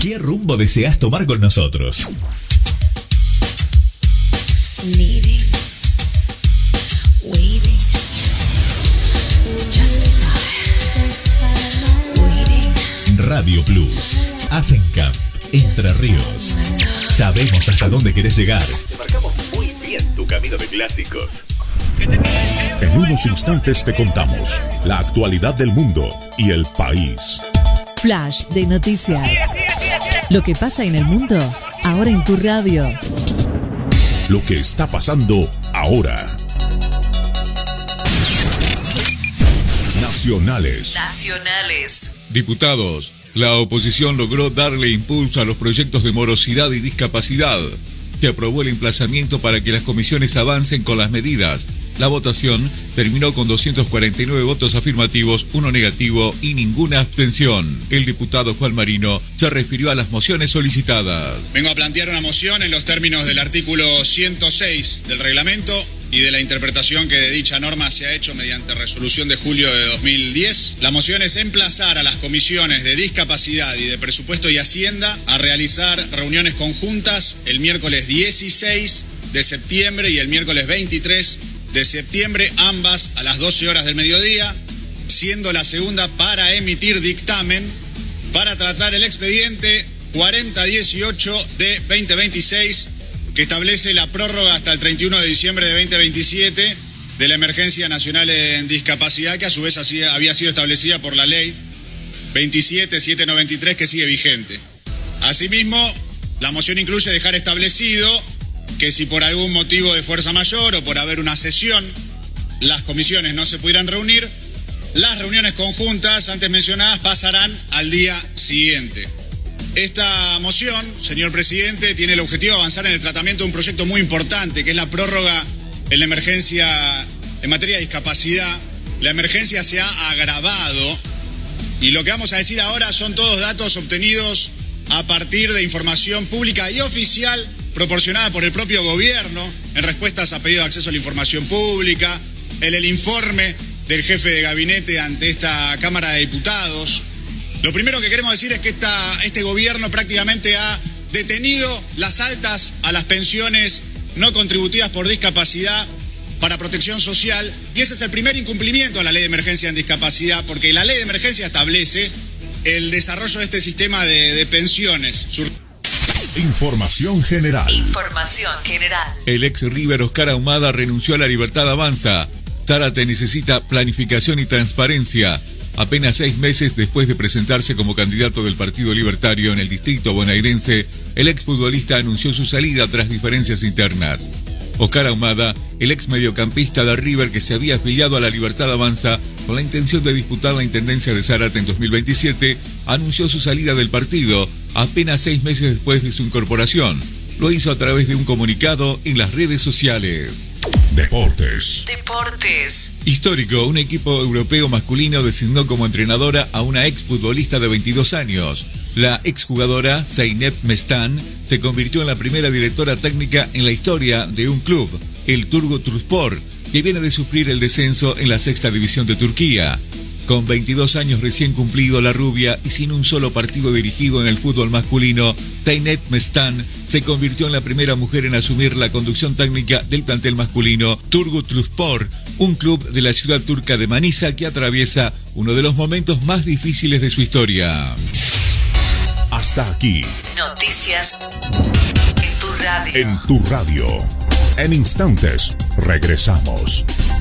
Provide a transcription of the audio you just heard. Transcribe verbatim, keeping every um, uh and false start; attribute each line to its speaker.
Speaker 1: ¿Qué rumbo deseas tomar con nosotros?
Speaker 2: Needing, waiting to justify, waiting.
Speaker 1: Radio Plus, Asencamp, Entre Ríos. Sabemos hasta dónde querés llegar. Marcamos muy bien tu camino de clásicos.
Speaker 3: En unos instantes te contamos la actualidad del mundo y el país.
Speaker 4: Flash de noticias. Lo que pasa en el mundo, ahora en tu radio.
Speaker 3: Lo que está pasando ahora. Nacionales.
Speaker 4: Nacionales.
Speaker 5: Diputados, la oposición logró darle impulso a los proyectos de morosidad y discapacidad. Se aprobó el emplazamiento para que las comisiones avancen con las medidas. La votación terminó con doscientos cuarenta y nueve votos afirmativos, uno negativo y ninguna abstención. El diputado Juan Marino se refirió a las mociones solicitadas.
Speaker 6: Vengo a plantear una moción en los términos del artículo ciento seis del reglamento y de la interpretación que de dicha norma se ha hecho mediante resolución de julio de dos mil diez. La moción es emplazar a las comisiones de discapacidad y de presupuesto y hacienda a realizar reuniones conjuntas el miércoles dieciséis de septiembre y el miércoles veintitrés de septiembre, ambas a las doce horas del mediodía, siendo la segunda para emitir dictamen para tratar el expediente cuarenta dieciocho de veinte veintiséis, que establece la prórroga hasta el treinta y uno de diciembre de veinte veintisiete de la emergencia nacional en discapacidad, que a su vez había sido establecida por la ley veintisiete mil setecientos noventa y tres, que sigue vigente. Asimismo, la moción incluye dejar establecido que si por algún motivo de fuerza mayor o por haber una sesión, las comisiones no se pudieran reunir, las reuniones conjuntas antes mencionadas pasarán al día siguiente. Esta moción, señor presidente, tiene el objetivo de avanzar en el tratamiento de un proyecto muy importante, que es la prórroga en la emergencia en materia de discapacidad. La emergencia se ha agravado y lo que vamos a decir ahora son todos datos obtenidos a partir de información pública y oficial proporcionada por el propio gobierno en respuestas a pedido de acceso a la información pública, en el informe del jefe de gabinete ante esta Cámara de Diputados. Lo primero que queremos decir es que esta, este gobierno prácticamente ha detenido las altas a las pensiones no contributivas por discapacidad para protección social, y ese es el primer incumplimiento a la ley de emergencia en discapacidad, porque la ley de emergencia establece el desarrollo de este sistema de, de pensiones.
Speaker 3: Información general.
Speaker 4: Información general.
Speaker 5: El ex River Oscar Ahumada renunció a La Libertad Avanza. Zárate necesita planificación y transparencia. Apenas seis meses después de presentarse como candidato del Partido Libertario en el distrito bonaerense, el exfutbolista anunció su salida tras diferencias internas. Oscar Ahumada, el ex mediocampista de River que se había afiliado a La Libertad Avanza con la intención de disputar la intendencia de Zárate en dos mil veintisiete, anunció su salida del partido apenas seis meses después de su incorporación. Lo hizo a través de un comunicado en las redes sociales.
Speaker 3: Deportes.
Speaker 4: Deportes.
Speaker 5: Histórico, un equipo europeo masculino designó como entrenadora a una exfutbolista de veintidós años. La exjugadora Zeynep Mestan se convirtió en la primera directora técnica en la historia de un club, el Turgutluspor, que viene de sufrir el descenso en la sexta división de Turquía. Con veintidós años recién cumplido, la rubia, y sin un solo partido dirigido en el fútbol masculino, Zeynep Mestan se convirtió en la primera mujer en asumir la conducción técnica del plantel masculino Turgutluspor, un club de la ciudad turca de Manisa que atraviesa uno de los momentos más difíciles de su historia.
Speaker 3: Hasta aquí.
Speaker 4: Noticias en tu radio.
Speaker 3: En tu radio. En instantes regresamos.